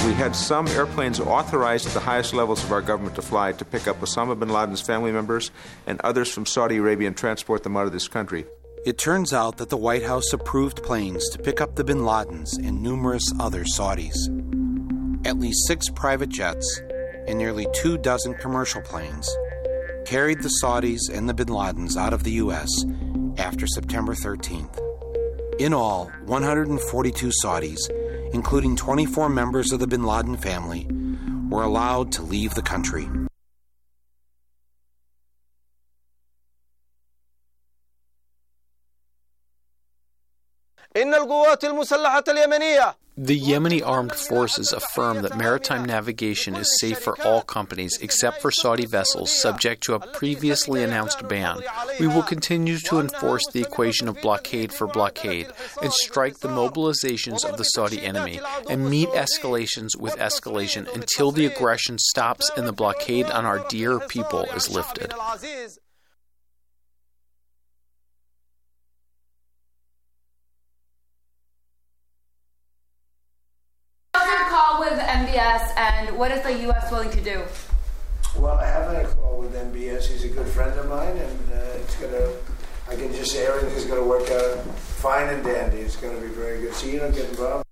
We had some airplanes authorized at the highest levels of our government to fly to pick up Osama bin Laden's family members and others from Saudi Arabia and transport them out of this country. It turns out that the White House approved planes to pick up the bin Ladens and numerous other Saudis. At least 6 private jets and nearly 24 commercial planes carried the Saudis and the bin Ladens out of the U.S. after September 13th. In all, 142 Saudis, including 24 members of the bin Laden family, were allowed to leave the country. The Yemeni armed forces affirm that maritime navigation is safe for all companies except for Saudi vessels subject to a previously announced ban. We will continue to enforce the equation of blockade for blockade and strike the mobilizations of the Saudi enemy and meet escalations with escalation until the aggression stops and the blockade on our dear people is lifted. With MBS, and what is the U.S. willing to do? Well, I have had a call with MBS. He's a good friend of mine, and I can just say everything's going to work out fine and dandy. It's going to be very good. So you don't get involved.